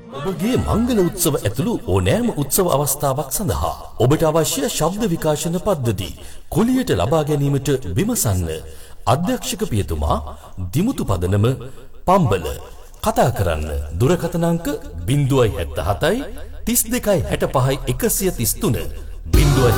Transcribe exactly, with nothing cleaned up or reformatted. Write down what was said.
ඔබගේ මංගල උත්සව ඇතුළු ඕනෑම උත්සව අවස්ථාවක් සඳහා ඔබට අවශ්‍ය ශබ්ද විකාශන පද්ධති කුලියට ලබා ගැනීමට විමසන්න. අධ්‍යක්ෂක පියතුමා දිමුතු පදනම පම්බල. කතා කරන්න දුරකථන අංක ज़ीरो सात सात තිස් දෙකයි හැට පහයි එකසිය තිස් තුන ज़ीरो